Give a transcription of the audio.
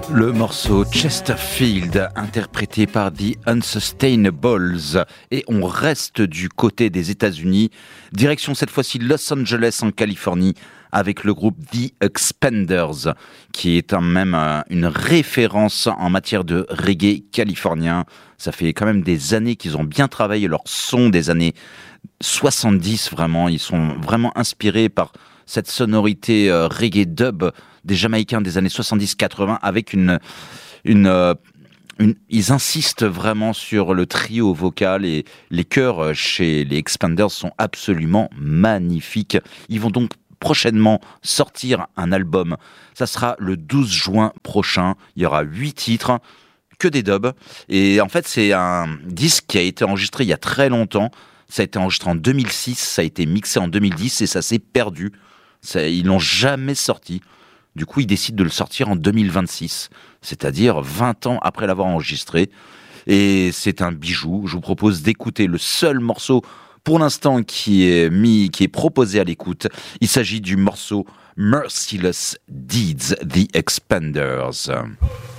Le morceau Chesterfield, interprété par The Unsustainables. Et on reste du côté des États-Unis, direction cette fois-ci Los Angeles en Californie, avec le groupe The Expanders, qui est même une référence en matière de reggae californien. Ça fait quand même des années qu'ils ont bien travaillé leur son des années 70, vraiment. Ils sont vraiment inspirés par cette sonorité reggae dub des Jamaïcains des années 70-80 avec ils insistent vraiment sur le trio vocal et les chœurs chez les Expanders sont absolument magnifiques. Ils vont donc prochainement sortir un album. Ça sera le 12 juin prochain. Il y aura 8 titres, que des dubs. Et en fait, c'est un disque qui a été enregistré il y a très longtemps. Ça a été enregistré en 2006, ça a été mixé en 2010 et ça s'est perdu. Ils l'ont jamais sorti. Du coup, ils décident de le sortir en 2026, c'est-à-dire 20 ans après l'avoir enregistré. Et c'est un bijou. Je vous propose d'écouter le seul morceau pour l'instant qui est proposé à l'écoute. Il s'agit du morceau Merciless Deeds, The Expanders.